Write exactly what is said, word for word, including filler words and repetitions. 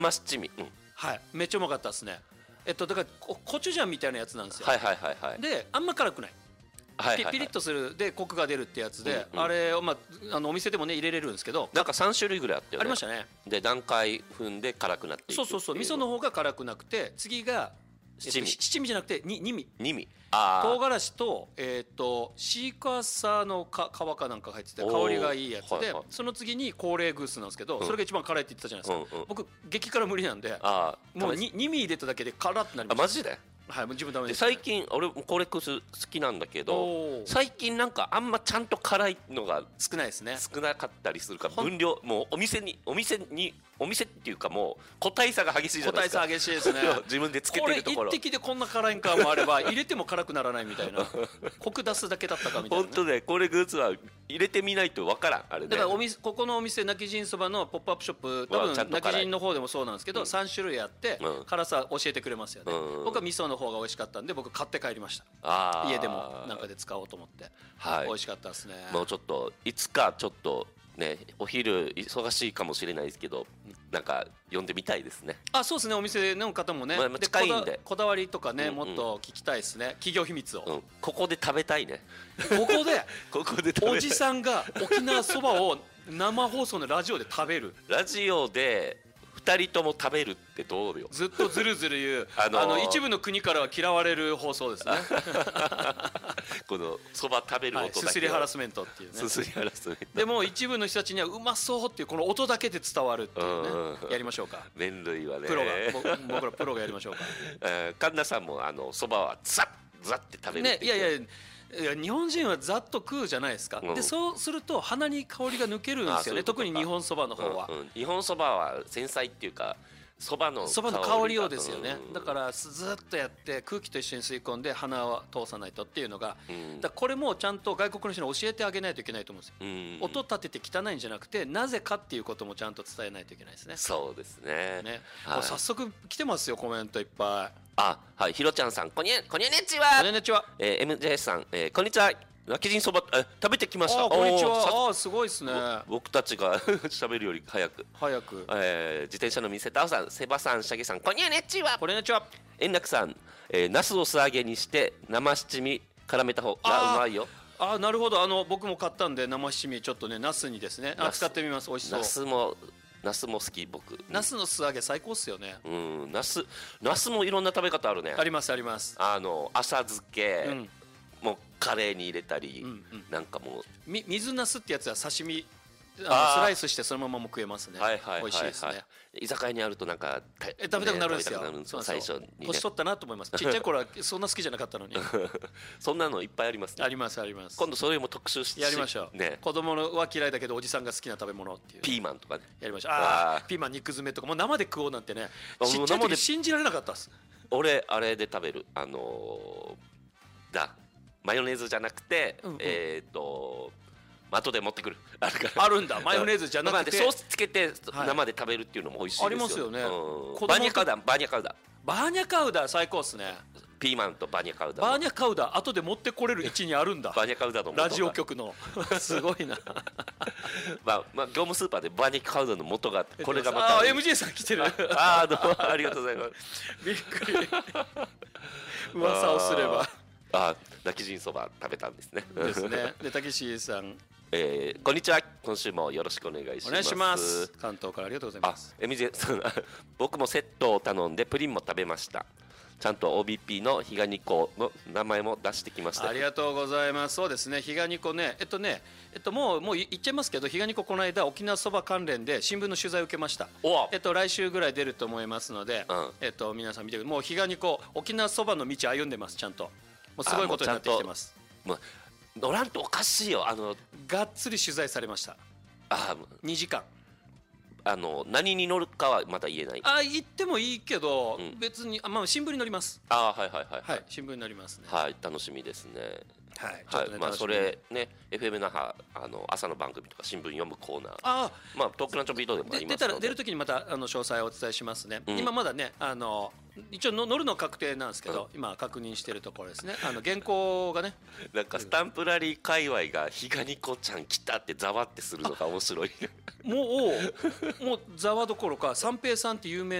生七味、うん、 はい、めっちゃうまかったですね。えっとだからココチュジャンみたいなやつなんですよ。 はいはいはいはい。 であんま辛くない、 はいはいはい、 ピリッとするでコクが出るってやつで、 うんうん、 あれを、まあ、あのお店でもね入れれるんですけど、 なんかさん種類ぐらいあったよね。 ありましたね。 で段階踏んで辛くなっていく。 そうそうそう、味噌の方が辛くなくて、次が七味、 えっと、七味じゃなくてに二味、 二味、あ唐辛子と、えー、とシーカーサーのか皮かなんか入ってて香りがいいやつで、 はいはい、 その次に高麗グースなんですけど、 うん、 それが一番辛いって言ってたじゃないですか、うんうん、僕激辛無理なんで、 あもう 2, 2味入れただけで辛ってなりました。 あマジで？ はい、もう自分ダメです、 で最近俺もコレックス好きなんだけど、最近なんかあんまちゃんと辛いのが少ないですね。 少なかったりするから、分量もうお店にお店にお店っていうかもう個体差が激しいじゃないですか。 個体差激しいですね自分でつけてるところ、 これ一滴でこんな辛いんかもあれば入れても辛くならないみたいなコク出すだけだったかみたいな、ね、 本当ね、これグッズは入れてみないとわからん。あれね、 だからお店ここのお店、泣き人そばのポップアップショップ、多分泣き人の方でもそうなんですけど、うん、さん種類あって、うん、辛さ教えてくれますよね、うん、僕は味噌の方が美味しかったんで僕買って帰りました。あ、家でもなんかで使おうと思って、はい、美味しかったですね。 もうちょっといつかちょっとね、お昼忙しいかもしれないですけど、なんか呼んでみたいですね。 あ、そうですね、お店の方もね、まあ、 近いんでこだわりとかね、うんうん、もっと聞きたいですね、企業秘密を、 うん、ここで食べたいね。 ここでここで食べたい。 おじさんが沖縄そばを生放送のラジオで食べる、 ラジオでふたりとも食べるってどうよ。 ずっとずるずる言う、 あのー、 あの一部の国からは嫌われる放送ですねこのそば食べる音だけ、はい、 すすりハラスメントっていうね。 すすりハラスメントでも一部の人たちにはうまそうっていうこの音だけで伝わるっていうね、うん、やりましょうか。 麺類はね、 プロが僕らプロがやりましょうか。 神田さんもあのそばはザッザッって食べるってね、いやいやいや、日本人はざっと食うじゃないですか、うん、でそうすると鼻に香りが抜けるんですよね、特に日本そばの方は、 うんうん、日本そばは繊細っていうかそばのそばの香りをですよね、うん、だからずっとやって空気と一緒に吸い込んで鼻を通さないとっていうのが、うん、だこれもちゃんと外国の人に教えてあげないといけないと思うんですよ、うん、音立てて汚いんじゃなくてなぜかっていうこともちゃんと伝えないといけないですね。 そうですね、 ね、はい、早速来てますよコメントいっぱい。 あ、はい、ひろちゃんさん、こにゃこにゃねっちは、 こにゃねっちは、 えー、エムジェー さん、えー、こんにちは、泣き人そば食べてきました。 あ、こんにちは。あ、すごいですね。 僕たちが喋るより早く早く、 えー、自転車の店タオさん、セバさん、シャゲさん、こんにゃねっちは、 こんにちは。 円楽さん、えー、ナスを素揚げにして生七味絡めた方がうまいよ。 ああ、なるほど。あの僕も買ったんで生七味ちょっとね、ナスにですね、あ、使ってみます。美味しそう。 ナスもナスも好き僕。 ナスの素揚げ最高っすよね。 うん、ナスナスもいろんな食べ方あるね。 ありますあります。 あの浅漬け、うん、もうカレーに入れたり、 うんうん、 なんかもうみ水ナスってやつは刺身あのスライスしてそのままも食えますね。 はいはいはいはい、 美味しいですね。 居酒屋にあるとなんかえ食べたくなるんですよ。 ね、そう最初に、ね、 年取ったなと思います。ちっちゃい頃はそんな好きじゃなかったのにそんなのいっぱいありますね。 ありますあります。 今度それも特集してやりましょう、ね、子供のは嫌いだけどおじさんが好きな食べ物っていう、 ピーマンとかねやりましょう。ああ、ピーマン肉詰めとかもう生で食おうなんてね、ちっちゃい時信じられなかったです。 俺あれで食べる、あのー、だマヨネーズじゃなくて、うんうん、えっ、ー、と後で持ってくるあるからあるんだ。マヨネーズじゃなくてソースつけて生で食べるっていうのも美味しいですよ、 ありますよね、 うん、バーニャカウダバーニャカウダバーニャカウダ最高っすね。 ピーマンとバーニャカウダバーニャカウダ後で持ってこれる位置にあるんだバーニャカウダのラジオ局のすごいなまあ、まあ、業務スーパーでバーニャカウダの元がこれがまたあ エムジェー さん来てるああどうもありがとうございますびっくり噂をすればあ泣き人そば食べたんですねですね。でたけしさん、 えー、こんにちは。今週もよろしくお願いします。 お願いします。関東からありがとうございます。 あ、エムジェー さん僕もセットを頼んでプリンも食べました。ちゃんと オービーピー のひがにこの名前も出してきました。 ありがとうございます。そうですね、ひがにこね、えっとね、えっともうもう言っちゃいますけど、ひがにここの間沖縄そば関連で新聞の取材を受けました。えっと来週ぐらい出ると思いますので、うん、えっと皆さん見てください。もうひがにこ沖縄そばの道歩んでます。ちゃんともうすごいことになってきてます。 もう乗らんとおかしいよ。あのがっつり取材されました。 あにじかん。 あの何に乗るかはまだ言えない。 あ、言ってもいいけど、うん、別にあ、まあ、新聞に載ります。 あ、はいはいはい、 はい、新聞に載りますね。 はい、楽しみですね。 はい、まあそれね エフエム 那覇あの朝の番組とか新聞読むコーナー、あまあトークランチョンビートでもありますので、出たら出るときにまたあの詳細をお伝えしますね。うん、今まだねあの一応の乗るの確定なんですけど、うん、今確認しているところですね。あの原稿がねなんかスタンプラリー界隈がひがにこちゃん来たってざわってするのが面白い。 もうもうざわどころか三平さんって有名